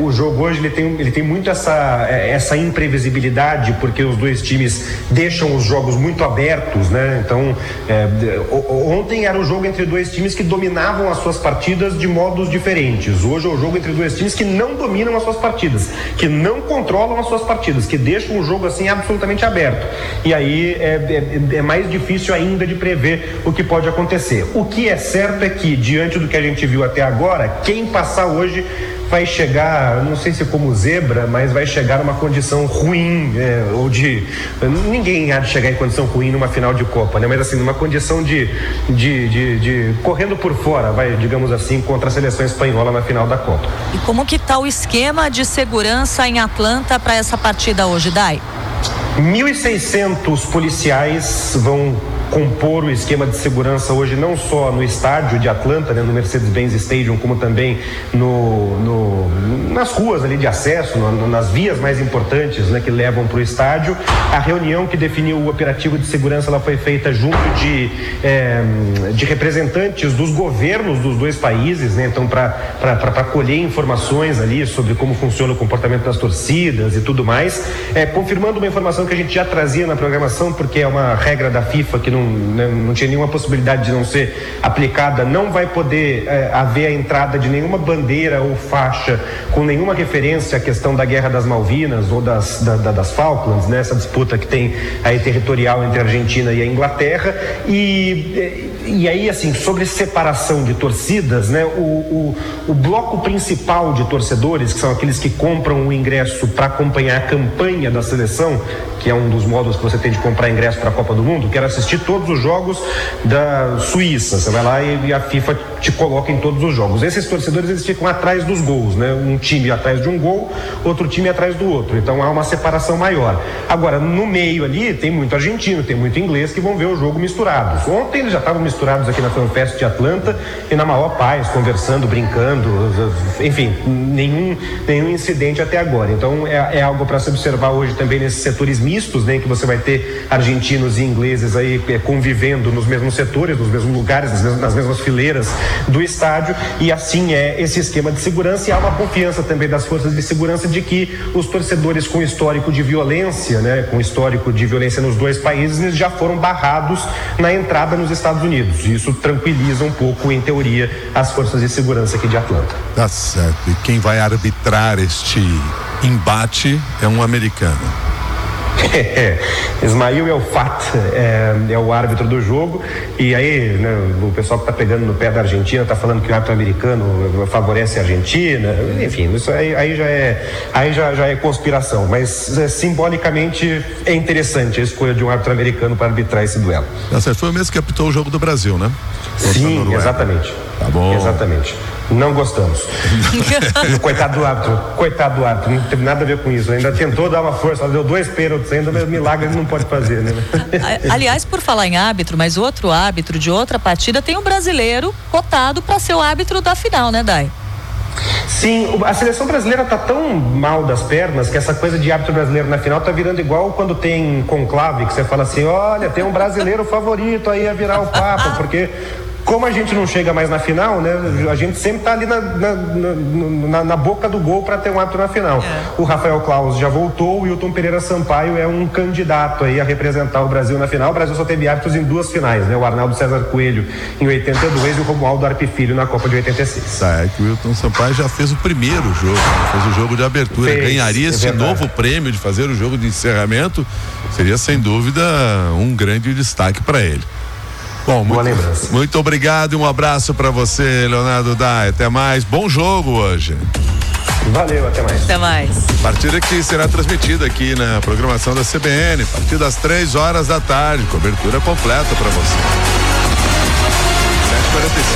o jogo hoje ele tem muito essa imprevisibilidade, porque os dois times deixam os jogos muito abertos, né? Então, ontem era o jogo entre dois times que dominavam as suas partidas de modos diferentes. Hoje é o jogo entre dois times que não dominam as suas partidas, que não controlam as suas partidas, que deixam o jogo assim absolutamente aberto. E aí é mais difícil ainda de prever o que pode acontecer. O que é certo é que, diante do que a gente viu até agora, quem passar hoje vai chegar, não sei se como zebra, mas vai chegar numa condição ruim, ninguém há de chegar em condição ruim numa final de Copa, né? Mas assim, numa condição de correndo por fora, digamos assim, contra a seleção espanhola na final da Copa. E como que tá o esquema de segurança em Atlanta para essa partida hoje, Dai? 1.600 policiais vão compor o esquema de segurança hoje, não só no estádio de Atlanta, né, no Mercedes-Benz Stadium, como também nas ruas ali de acesso, nas vias mais importantes, né, que levam para o estádio. A reunião que definiu o operativo de segurança, ela foi feita junto de representantes dos governos dos dois países, né, então para colher informações ali sobre como funciona o comportamento das torcidas e tudo mais, confirmando uma informação que a gente já trazia na programação, porque é uma regra da FIFA que não tinha nenhuma possibilidade de não ser aplicada. Não vai poder haver a entrada de nenhuma bandeira ou faixa com nenhuma referência à questão da Guerra das Malvinas ou das Falklands, né? Essa disputa que tem aí territorial entre a Argentina e a Inglaterra. E aí, assim, sobre separação de torcidas, né? O bloco principal de torcedores, que são aqueles que compram o ingresso para acompanhar a campanha da seleção, que é um dos modos que você tem de comprar ingresso para a Copa do Mundo, quero assistir todos os jogos da Suíça. Você vai lá e a FIFA te coloca em todos os jogos. Esses torcedores, eles ficam atrás dos gols, né? Um time atrás de um gol, outro time atrás do outro. Então há uma separação maior. Agora, no meio ali, tem muito argentino, tem muito inglês que vão ver o jogo misturados. Ontem eles já estavam misturados aqui na FanFest de Atlanta e na maior paz, conversando, brincando, enfim, nenhum incidente até agora. Então é algo para se observar hoje também nesses setores mistos, né? Que você vai ter argentinos e ingleses aí convivendo nos mesmos setores, nos mesmos lugares, nas mesmas fileiras do estádio, e assim é esse esquema de segurança. E há uma confiança também das forças de segurança de que os torcedores com histórico de violência, né, com histórico de violência nos dois países, eles já foram barrados na entrada nos Estados Unidos. Isso tranquiliza um pouco, em teoria, as forças de segurança aqui de Atlanta. Tá certo. E quem vai arbitrar este embate é um americano. Ismail Elfat é o árbitro do jogo. E aí, né, o pessoal que está pegando no pé da Argentina está falando que o árbitro americano favorece a Argentina. Enfim, isso aí já é conspiração. Mas simbolicamente é interessante a escolha de um árbitro americano para arbitrar esse duelo. Tá certo. Foi o mesmo que apitou o jogo do Brasil, né? Sim, exatamente. Tá bom. Exatamente. Não gostamos. Coitado do árbitro, não teve nada a ver com isso. Ainda tentou dar uma força, deu 2 pênaltis ainda, mas milagre ele não pode fazer, né? Aliás, por falar em árbitro, mas outro árbitro de outra partida, tem um brasileiro cotado para ser o árbitro da final, né, Dai? Sim, a seleção brasileira tá tão mal das pernas que essa coisa de árbitro brasileiro na final tá virando igual quando tem conclave, que você fala assim, olha, tem um brasileiro favorito aí a virar o Papa, porque como a gente não chega mais na final, né? A gente sempre tá ali na boca do gol para ter um árbitro na final. O Rafael Claus já voltou, o Wilton Pereira Sampaio é um candidato aí a representar o Brasil na final. O Brasil só teve árbitros em 2 finais, né? O Arnaldo César Coelho em 82 e o Romualdo Arpe Filho na Copa de 86. É que o Wilton Sampaio já fez o primeiro jogo, fez o jogo de abertura, ganharia esse novo prêmio de fazer o jogo de encerramento, seria sem dúvida um grande destaque para ele. Bom, muito obrigado e um abraço para você, Leonardo Dai. Até mais. Bom jogo hoje. Valeu, até mais. Até mais. Partida que será transmitida aqui na programação da CBN, a partir das 3 horas da tarde. Cobertura completa para você. 7h45.